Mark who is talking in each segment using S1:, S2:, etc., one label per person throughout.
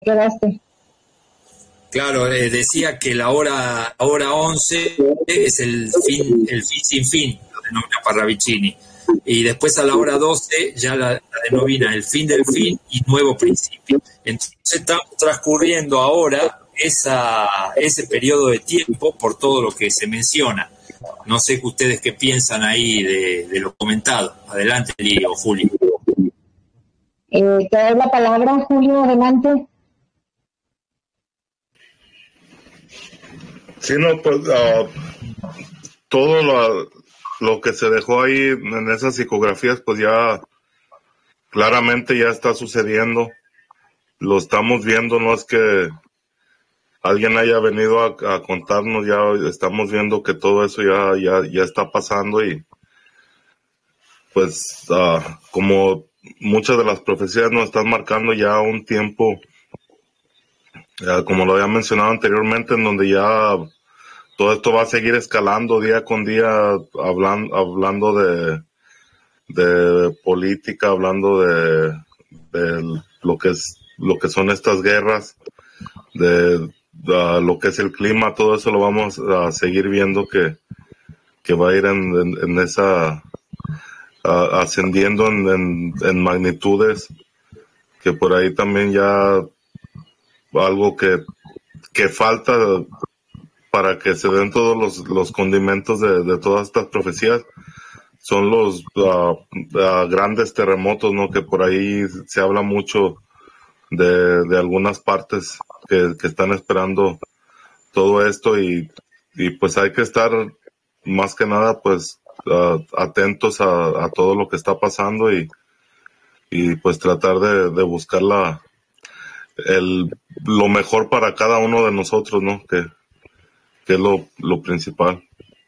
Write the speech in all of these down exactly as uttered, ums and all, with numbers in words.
S1: quedaste.
S2: Claro, eh, decía que la hora, hora once es el fin, el fin sin fin, lo denomina Parravicini. Y después a la hora doce ya la, la denomina el fin del fin y nuevo principio. Entonces estamos transcurriendo ahora esa, ese periodo de tiempo por todo lo que se menciona. No sé que ustedes qué piensan ahí de, de lo comentado. Adelante, Lili o Julio.
S1: Eh, te doy la palabra, Julio, adelante.
S3: Sí, no, pues uh, todo lo, lo que se dejó ahí en esas psicografías, pues ya claramente ya está sucediendo. Lo estamos viendo, no es que alguien haya venido a, a contarnos, ya estamos viendo que todo eso ya, ya, ya está pasando y pues uh, como muchas de las profecías nos están marcando ya un tiempo, uh, como lo había mencionado anteriormente, en donde ya todo esto va a seguir escalando día con día, hablando, hablando de, de política, hablando de, de lo que es, lo que son estas guerras, de, de lo que es el clima, todo eso lo vamos a seguir viendo que, que va a ir en, en, en esa uh, ascendiendo en, en, en magnitudes, que por ahí también ya algo que, que falta para que se den todos los, los condimentos de, de todas estas profecías son los uh, uh, grandes terremotos, ¿no? Que por ahí se habla mucho de, de algunas partes que, que están esperando todo esto y, y pues hay que estar más que nada pues uh, atentos a, a todo lo que está pasando y, y pues tratar de, de buscar la, el, lo mejor para cada uno de nosotros, ¿no? Que que es lo, lo principal.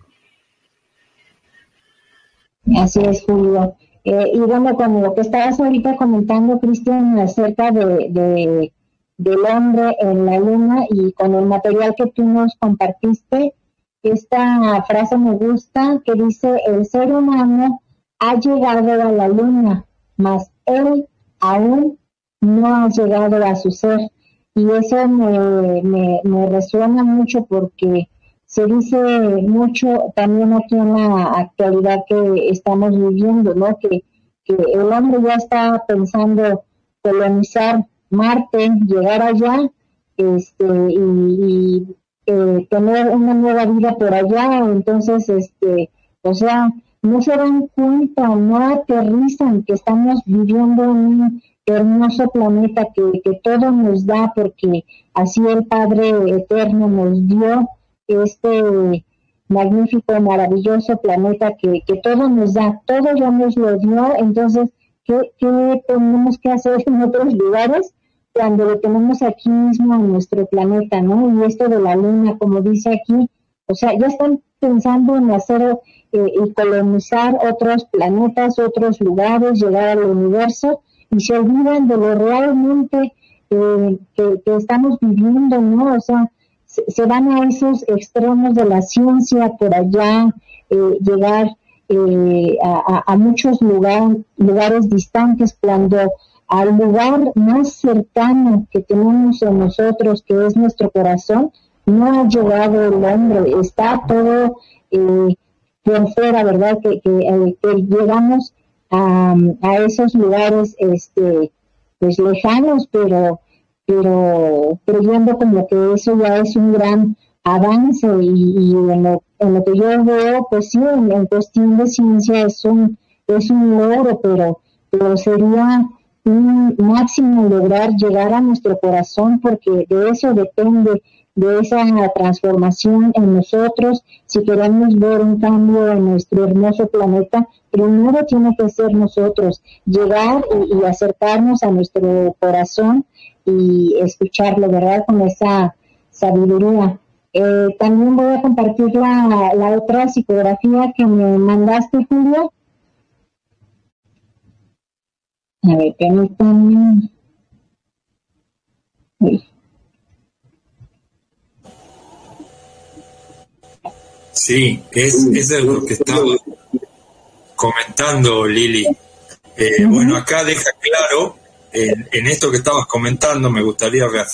S1: Así es, Julio. Eh, y bueno, con lo que estabas ahorita comentando, Cristian, acerca de, de del hombre en la luna y con el material que tú nos compartiste, esta frase me gusta que dice, el ser humano ha llegado a la luna, mas él aún no ha llegado a su ser. Y eso me, me, me resuena mucho porque se dice mucho también aquí en la actualidad que estamos viviendo, ¿no? Que, que el hombre ya está pensando colonizar Marte, llegar allá, este, y, y eh, tener una nueva vida por allá. Entonces, este, o sea, no se dan cuenta, no aterrizan que estamos viviendo en un hermoso planeta que, que todo nos da, porque así el Padre Eterno nos dio este magnífico, maravilloso planeta que, que todo nos da, todo ya nos lo dio. Entonces, ¿qué, qué tenemos que hacer en otros lugares cuando lo tenemos aquí mismo en nuestro planeta, ¿no? Y esto de la luna, como dice aquí, o sea, ya están pensando en hacer eh, y colonizar otros planetas, otros lugares, llegar al universo, y se olvidan de lo realmente eh, que, que estamos viviendo, ¿no? O sea, se, se van a esos extremos de la ciencia por allá, eh, llegar eh, a, a muchos lugar, lugares distantes, cuando al lugar más cercano que tenemos en nosotros, que es nuestro corazón, no ha llegado el hombre, está todo eh, por fuera, ¿verdad? Que, que, eh, que llegamos a, a esos lugares este pues lejanos, pero pero creyendo como que eso ya es un gran avance, y, y en, lo, en lo que yo veo, pues sí, en, en cuestión de ciencia es un es un logro, pero pero sería un máximo lograr llegar a nuestro corazón, porque de eso depende, de esa transformación en nosotros. Si queremos ver un cambio en nuestro hermoso planeta, primero tiene que ser nosotros, llegar y, y acercarnos a nuestro corazón y escucharlo, ¿verdad? Con esa sabiduría. Eh, también voy a compartir la, la otra psicografía que me mandaste, Julio. A ver, permítanme. Uy.
S2: Sí, es, eso es lo que estaba comentando Lili. Eh, uh-huh. Bueno, acá deja claro en, en esto que estabas comentando, me gustaría reafirmar